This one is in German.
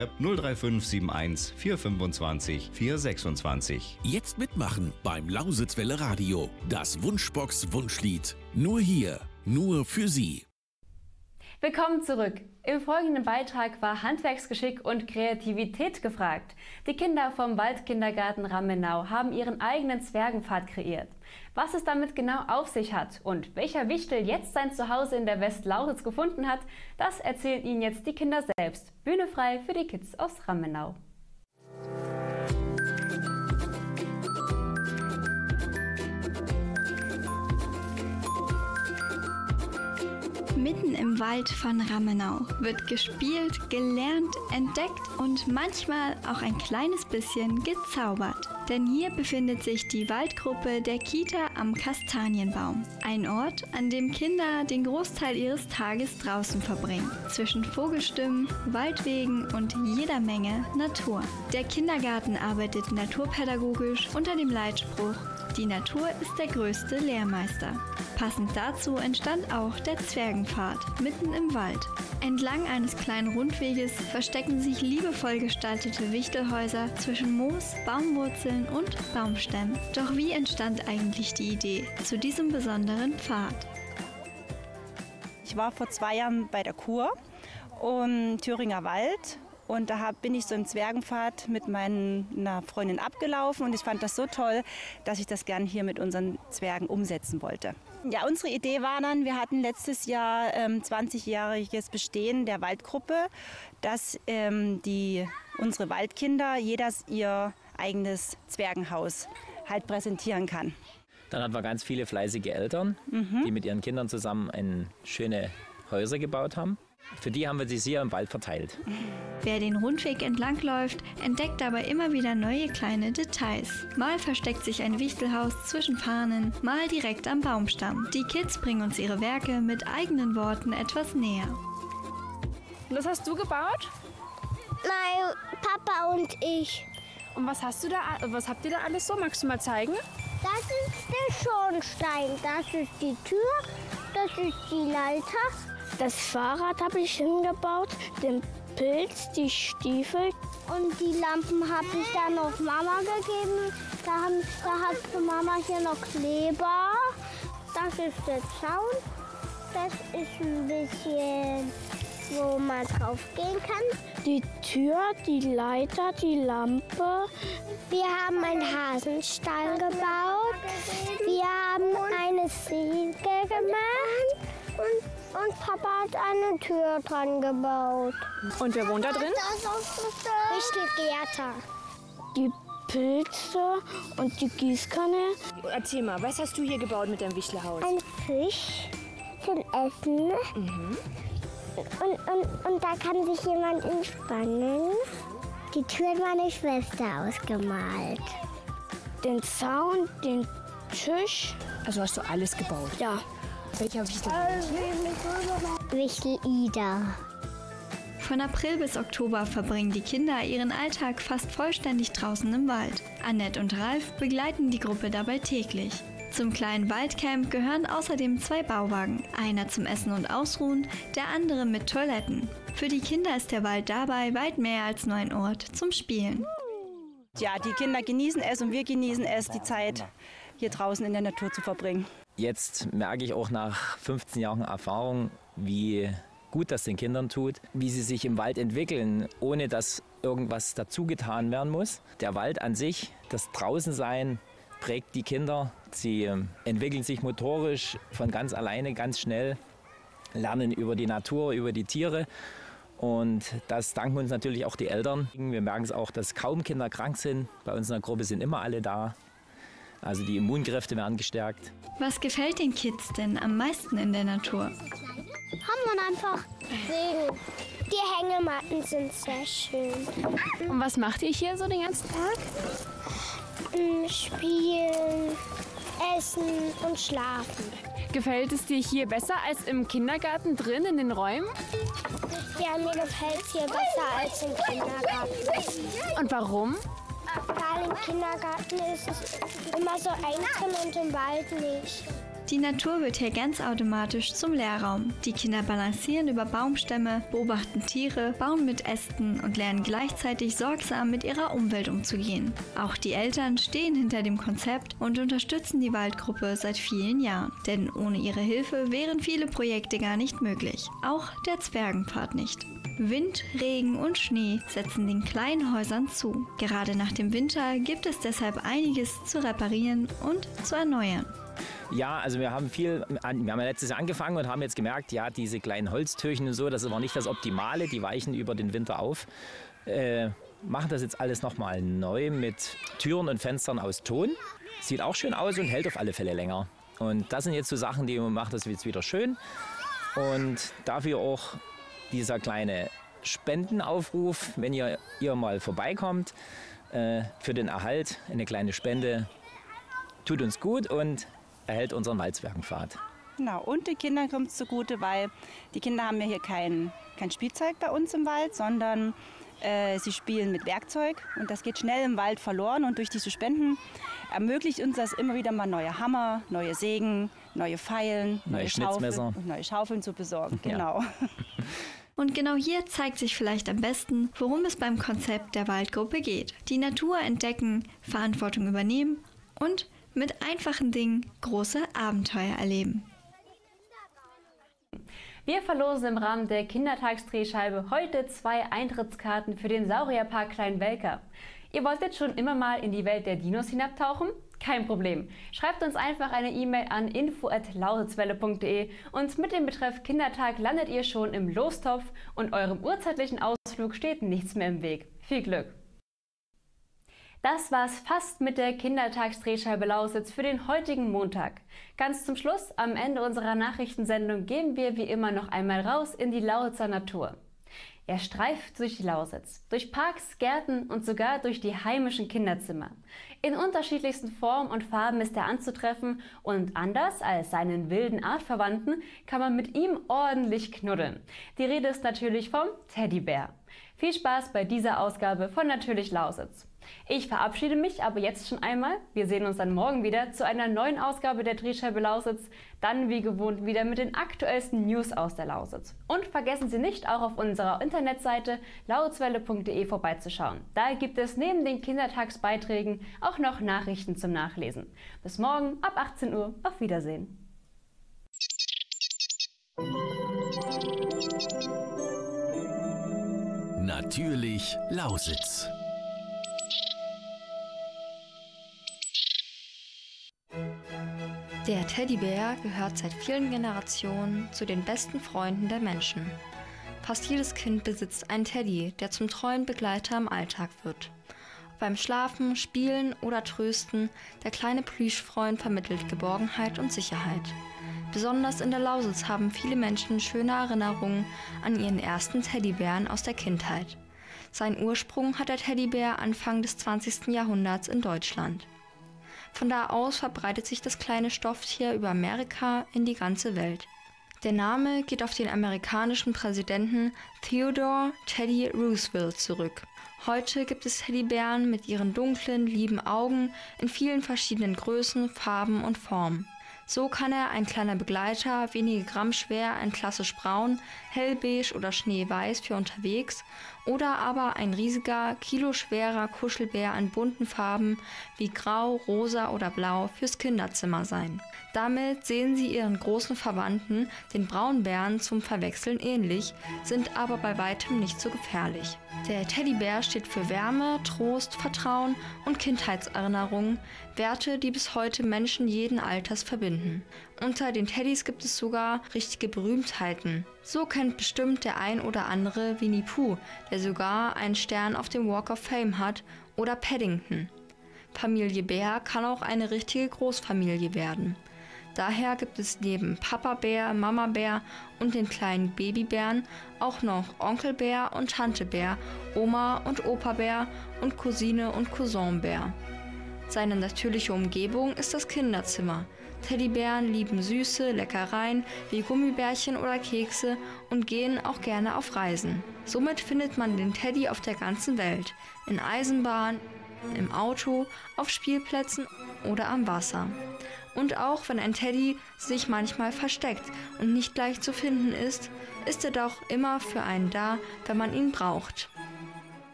03571 425 426. Jetzt mitmachen beim Lausitzwelle Radio. Das Wunschbox Wunschlied. Nur hier, nur für Sie. Willkommen zurück. Im folgenden Beitrag war Handwerksgeschick und Kreativität gefragt. Die Kinder vom Waldkindergarten Rammenau haben ihren eigenen Zwergenpfad kreiert. Was es damit genau auf sich hat und welcher Wichtel jetzt sein Zuhause in der Westlausitz gefunden hat, das erzählen Ihnen jetzt die Kinder selbst. Bühne frei für die Kids aus Rammenau. Mitten im Wald von Rammenau wird gespielt, gelernt, entdeckt und manchmal auch ein kleines bisschen gezaubert. Denn hier befindet sich die Waldgruppe der Kita am Kastanienbaum. Ein Ort, an dem Kinder den Großteil ihres Tages draußen verbringen. Zwischen Vogelstimmen, Waldwegen und jeder Menge Natur. Der Kindergarten arbeitet naturpädagogisch unter dem Leitspruch: Die Natur ist der größte Lehrmeister. Passend dazu entstand auch der Zwergenpfad mitten im Wald. Entlang eines kleinen Rundweges verstecken sich liebevoll gestaltete Wichtelhäuser zwischen Moos, Baumwurzeln und Baumstämmen. Doch wie entstand eigentlich die Idee zu diesem besonderen Pfad? Ich war vor 2 Jahren bei der Kur im Thüringer Wald. Und da bin ich so im Zwergenpfad mit meiner Freundin abgelaufen und ich fand das so toll, dass ich das gern hier mit unseren Zwergen umsetzen wollte. Ja, unsere Idee war dann, wir hatten letztes Jahr 20-jähriges Bestehen der Waldgruppe, dass unsere Waldkinder jeder ihr eigenes Zwergenhaus halt präsentieren kann. Dann hatten wir ganz viele fleißige Eltern, die mit ihren Kindern zusammen schöne Häuser gebaut haben. Für die haben wir sie hier im Wald verteilt. Wer den Rundweg entlangläuft, entdeckt dabei immer wieder neue kleine Details. Mal versteckt sich ein Wichtelhaus zwischen Farnen, mal direkt am Baumstamm. Die Kids bringen uns ihre Werke mit eigenen Worten etwas näher. Und das hast du gebaut? Nein, Papa und ich. Und was habt ihr da alles so? Magst du mal zeigen? Das ist der Schornstein, das ist die Tür, das ist die Leiter. Das Fahrrad habe ich hingebaut, den Pilz, die Stiefel. Und die Lampen habe ich dann auf Mama gegeben. Da hat Mama hier noch Kleber. Das ist der Zaun. Das ist ein bisschen, wo man drauf gehen kann. Die Tür, die Leiter, die Lampe. Wir haben einen Hasenstall gebaut. Wir haben eine Säge gemacht. Und Papa hat eine Tür dran gebaut. Und wer wohnt da drin? Wichtelgärter. Die Pilze und die Gießkanne. Erzähl mal, was hast du hier gebaut mit deinem Wichtelhaus? Ein Fisch zum Essen. Und da kann sich jemand entspannen. Die Tür hat meine Schwester ausgemalt. Den Zaun, den Tisch. Also hast du alles gebaut? Ja. Welcher Wichtel? Wichtel-Ida. Von April bis Oktober verbringen die Kinder ihren Alltag fast vollständig draußen im Wald. Annette und Ralf begleiten die Gruppe dabei täglich. Zum kleinen Waldcamp gehören außerdem 2 Bauwagen. Einer zum Essen und Ausruhen, der andere mit Toiletten. Für die Kinder ist der Wald dabei weit mehr als nur ein Ort zum Spielen. Ja, die Kinder genießen es und wir genießen es, die Zeit hier draußen in der Natur zu verbringen. Jetzt merke ich auch nach 15 Jahren Erfahrung, wie gut das den Kindern tut, wie sie sich im Wald entwickeln, ohne dass irgendwas dazu getan werden muss. Der Wald an sich, das Draußensein, prägt die Kinder. Sie entwickeln sich motorisch von ganz alleine, ganz schnell, lernen über die Natur, über die Tiere. Und das danken uns natürlich auch die Eltern. Wir merken es auch, dass kaum Kinder krank sind. Bei uns in der Gruppe sind immer alle da. Also die Immunkräfte werden gestärkt. Was gefällt den Kids denn am meisten in der Natur? Haben wir einfach Segen. Die Hängematten sind sehr schön. Und was macht ihr hier so den ganzen Tag? Spielen, essen und schlafen. Gefällt es dir hier besser als im Kindergarten drin in den Räumen? Ja, mir gefällt es hier besser als im Kindergarten. Und warum? Weil im Kindergarten ist es immer so einzeln und im Wald nicht. Die Natur wird hier ganz automatisch zum Lehrraum. Die Kinder balancieren über Baumstämme, beobachten Tiere, bauen mit Ästen und lernen gleichzeitig sorgsam mit ihrer Umwelt umzugehen. Auch die Eltern stehen hinter dem Konzept und unterstützen die Waldgruppe seit vielen Jahren. Denn ohne ihre Hilfe wären viele Projekte gar nicht möglich. Auch der Zwergenpfad nicht. Wind, Regen und Schnee setzen den kleinen Häusern zu. Gerade nach dem Winter gibt es deshalb einiges zu reparieren und zu erneuern. Ja, also wir haben ja letztes Jahr angefangen und haben jetzt gemerkt, ja, diese kleinen Holztürchen und so, das war nicht das Optimale, die weichen über den Winter auf. Machen das jetzt alles nochmal neu mit Türen und Fenstern aus Ton. Sieht auch schön aus und hält auf alle Fälle länger. Und das sind jetzt so Sachen, die macht das jetzt wieder schön. Und dafür auch dieser kleine Spendenaufruf, wenn ihr mal vorbeikommt, für den Erhalt, eine kleine Spende, tut uns gut und erhält unseren Waldzwergenpfad. Genau, und den Kindern kommt es zugute, weil die Kinder haben ja hier kein Spielzeug bei uns im Wald, sondern sie spielen mit Werkzeug und das geht schnell im Wald verloren und durch diese Spenden ermöglicht uns das immer wieder mal neue Hammer, neue Sägen, neue Feilen, neue Schnitzmesser und neue Schaufeln zu besorgen. Genau. Ja. Und genau hier zeigt sich vielleicht am besten, worum es beim Konzept der Waldgruppe geht. Die Natur entdecken, Verantwortung übernehmen und mit einfachen Dingen große Abenteuer erleben. Wir verlosen im Rahmen der Kindertagsdrehscheibe heute 2 Eintrittskarten für den Saurierpark Kleinwelker. Ihr wolltet schon immer mal in die Welt der Dinos hinabtauchen? Kein Problem. Schreibt uns einfach eine E-Mail an info@lausitzwelle.de und mit dem Betreff Kindertag landet ihr schon im Lostopf und eurem urzeitlichen Ausflug steht nichts mehr im Weg. Viel Glück! Das war's fast mit der Kindertagsdrehscheibe Lausitz für den heutigen Montag. Ganz zum Schluss, am Ende unserer Nachrichtensendung, gehen wir wie immer noch einmal raus in die Lausitzer Natur. Er streift durch die Lausitz, durch Parks, Gärten und sogar durch die heimischen Kinderzimmer. In unterschiedlichsten Formen und Farben ist er anzutreffen und anders als seinen wilden Artverwandten kann man mit ihm ordentlich knuddeln. Die Rede ist natürlich vom Teddybär. Viel Spaß bei dieser Ausgabe von Natürlich Lausitz. Ich verabschiede mich aber jetzt schon einmal. Wir sehen uns dann morgen wieder zu einer neuen Ausgabe der Drehscheibe Lausitz. Dann wie gewohnt wieder mit den aktuellsten News aus der Lausitz. Und vergessen Sie nicht, auch auf unserer Internetseite lausitzwelle.de vorbeizuschauen. Da gibt es neben den Kindertagsbeiträgen auch noch Nachrichten zum Nachlesen. Bis morgen ab 18 Uhr. Auf Wiedersehen. Natürlich Lausitz. Der Teddybär gehört seit vielen Generationen zu den besten Freunden der Menschen. Fast jedes Kind besitzt einen Teddy, der zum treuen Begleiter im Alltag wird. Beim Schlafen, Spielen oder Trösten, der kleine Plüschfreund vermittelt Geborgenheit und Sicherheit. Besonders in der Lausitz haben viele Menschen schöne Erinnerungen an ihren ersten Teddybären aus der Kindheit. Seinen Ursprung hat der Teddybär Anfang des 20. Jahrhunderts in Deutschland. Von da aus verbreitet sich das kleine Stofftier über Amerika in die ganze Welt. Der Name geht auf den amerikanischen Präsidenten Theodore Teddy Roosevelt zurück. Heute gibt es Teddybären mit ihren dunklen, lieben Augen in vielen verschiedenen Größen, Farben und Formen. So kann er ein kleiner Begleiter, wenige Gramm schwer, ein klassisch braun, hellbeige oder schneeweiß für unterwegs oder aber ein riesiger, kiloschwerer Kuschelbär in bunten Farben wie grau, rosa oder blau fürs Kinderzimmer sein. Damit sehen Sie Ihren großen Verwandten, den Braunbären, zum Verwechseln ähnlich, sind aber bei weitem nicht so gefährlich. Der Teddybär steht für Wärme, Trost, Vertrauen und Kindheitserinnerungen, Werte, die bis heute Menschen jeden Alters verbinden. Unter den Teddys gibt es sogar richtige Berühmtheiten. So kennt bestimmt der ein oder andere Winnie Pooh, der sogar einen Stern auf dem Walk of Fame hat, oder Paddington. Familie Bär kann auch eine richtige Großfamilie werden. Daher gibt es neben Papa Bär, Mama Bär und den kleinen Babybären auch noch Onkel Bär und Tante Bär, Oma und Opa Bär und Cousine und Cousin Bär. Seine natürliche Umgebung ist das Kinderzimmer. Teddybären lieben süße Leckereien wie Gummibärchen oder Kekse und gehen auch gerne auf Reisen. Somit findet man den Teddy auf der ganzen Welt, in Eisenbahn, im Auto, auf Spielplätzen oder am Wasser. Und auch wenn ein Teddy sich manchmal versteckt und nicht gleich zu finden ist, ist er doch immer für einen da, wenn man ihn braucht.